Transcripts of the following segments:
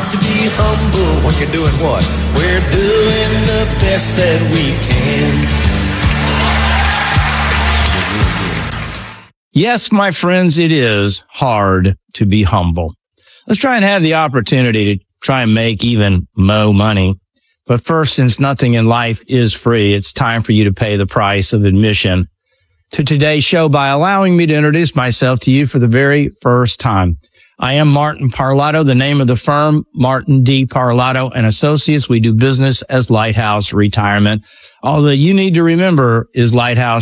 to be humble when you're doing what? We're doing the best that we can. Yes, my friends, it is hard to be humble. Let's try and have the opportunity to try and make even more money. But first, since nothing in life is free, it's time for you to pay the price of admission to today's show by allowing me to introduce myself to you for the very first time. I am Martin Parlato, the name of the firm, Martin D. Parlato and Associates. We do business as Lighthouse Retirement. All that you need to remember is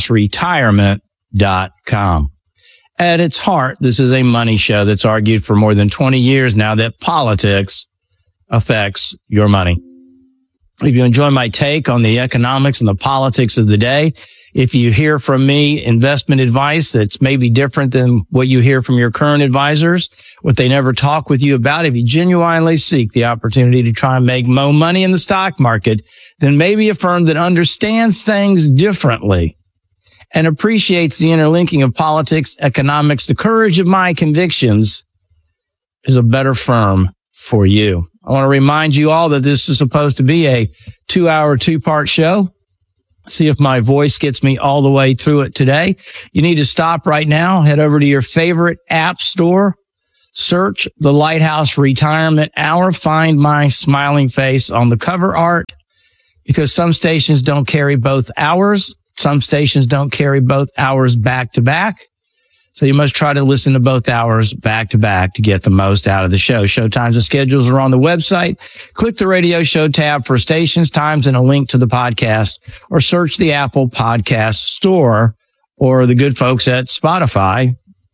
lighthouseretirement.com. At its heart, this is a money show that's argued for more than 20 years now that politics affects your money. If you enjoy my take on the economics and the politics of the day, if you hear from me investment advice that's maybe different than what you hear from your current advisors, what they never talk with you about, if you genuinely seek the opportunity to try and make more money in the stock market, then maybe a firm that understands things differently and appreciates the interlinking of politics, economics, the courage of my convictions is a better firm for you. I want to remind you all that this is supposed to be a 2-hour, 2-part show. See if my voice gets me all the way through it today. You need to stop right now, head over to your favorite app store, search the Lighthouse Retirement Hour, find my smiling face on the cover art, because some stations don't carry both hours. Some stations don't carry both hours back to back. So you must try to listen to both hours back to back to get the most out of the show. Show times and schedules are on the website. Click the radio show tab for stations, times, and a link to the podcast, or search the Apple Podcast Store or the good folks at Spotify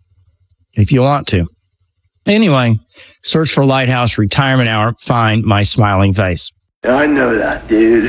if you want to. Anyway, search for Lighthouse Retirement Hour. Find my smiling face. I know that, dude.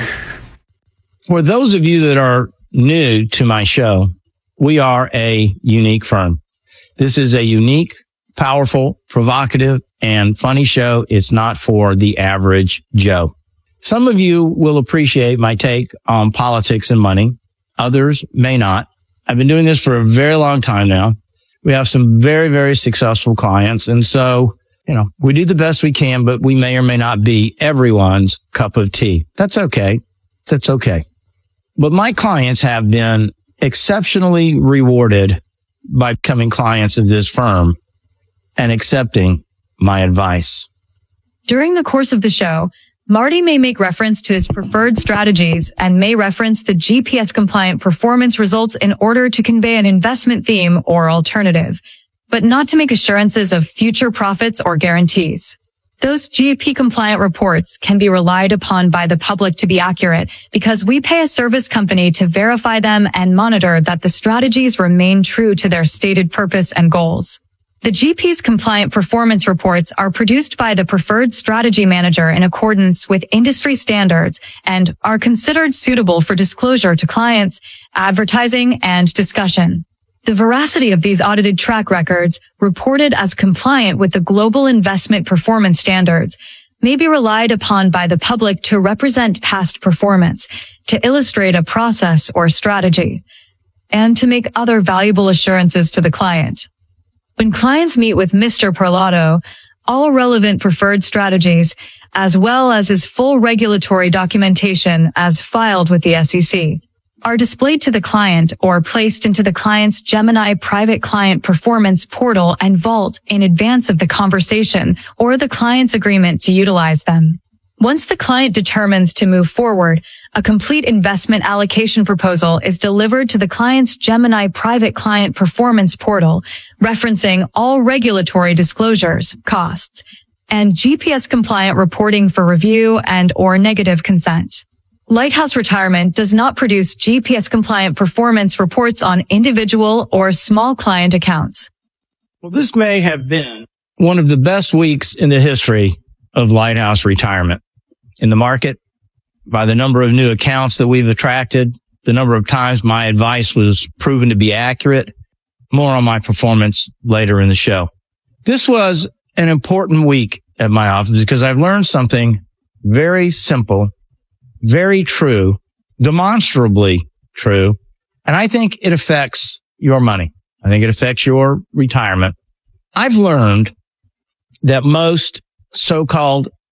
For those of you that are new to my show, we are a unique firm. This is a unique, powerful, provocative, and funny show. It's not for the average Joe. Some of you will appreciate my take on politics and money. Others may not. I've been doing this for a very long time now. We have some very, very successful clients. And so, we do the best we can, but we may or may not be everyone's cup of tea. That's okay. That's okay. But my clients have been exceptionally rewarded by becoming clients of this firm and accepting my advice. During the course of the show, Marty may make reference to his preferred strategies and may reference the GPS-compliant performance results in order to convey an investment theme or alternative, but not to make assurances of future profits or guarantees. Those GP-compliant reports can be relied upon by the public to be accurate because we pay a service company to verify them and monitor that the strategies remain true to their stated purpose and goals. The GP's compliant performance reports are produced by the preferred strategy manager in accordance with industry standards and are considered suitable for disclosure to clients, advertising, and discussion. The veracity of these audited track records, reported as compliant with the global investment performance standards, may be relied upon by the public to represent past performance, to illustrate a process or strategy, and to make other valuable assurances to the client. When clients meet with Mr. Parlato, all relevant preferred strategies, as well as his full regulatory documentation as filed with the SEC, are displayed to the client or placed into the client's Gemini private client performance portal and vault in advance of the conversation or the client's agreement to utilize them. Once the client determines to move forward, a complete investment allocation proposal is delivered to the client's Gemini private client performance portal, referencing all regulatory disclosures, costs, and GPS-compliant reporting for review and or negative consent. Lighthouse Retirement does not produce GPS-compliant performance reports on individual or small client accounts. Well, this may have been one of the best weeks in the history of Lighthouse Retirement. In the market, by the number of new accounts that we've attracted, the number of times my advice was proven to be accurate. More on my performance later in the show. This was an important week at my office because I've learned something very simple, very true, demonstrably true, and I think it affects your money. I think it affects your retirement. I've learned that most so-called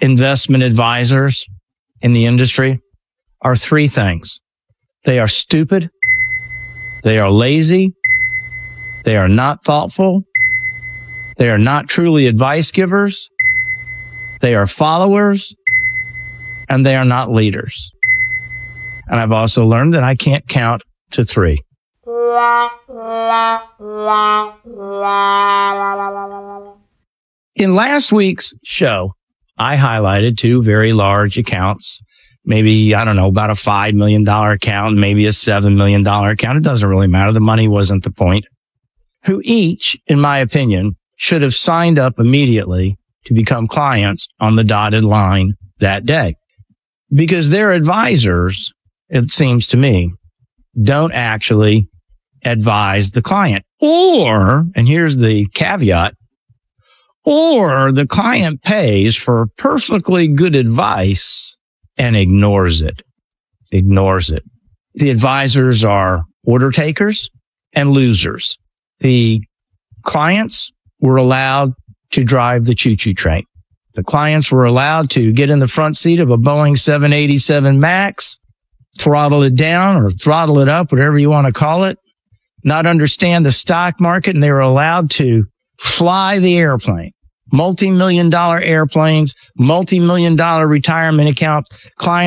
investment advisors in the industry are three things. They are stupid. They are lazy. They are not thoughtful. They are not truly advice givers. They are followers. And they are not leaders. And I've also learned that I can't count to three. In last week's show, I highlighted two very large accounts. Maybe, I don't know, about a $5 million account, maybe a $7 million account. It doesn't really matter. The money wasn't the point. Who each, in my opinion, should have signed up immediately to become clients on the dotted line that day. Because their advisors, it seems to me, don't actually advise the client. Or, and here's the caveat, or the client pays for perfectly good advice and ignores it. The advisors are order takers and losers. The clients were allowed to drive the choo-choo train. The clients were allowed to get in the front seat of a Boeing 787 MAX, throttle it down or throttle it up, whatever you want to call it, not understand the stock market, and they were allowed to fly the airplane. Multi-million-dollar airplanes, multi-million-dollar retirement accounts. Clients